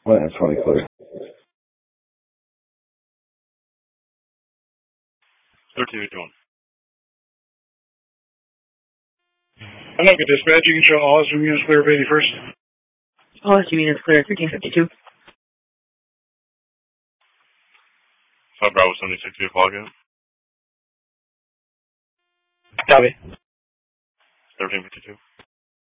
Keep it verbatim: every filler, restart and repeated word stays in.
Well, that's twenty clear. thirteen fifty-one. I'm not good dispatch. You can show all S U units clear of eighty-first. All S U units clear, thirteen fifty-two. five Bravo seventy-six, two o'clock out. Copy. thirteen fifty-two.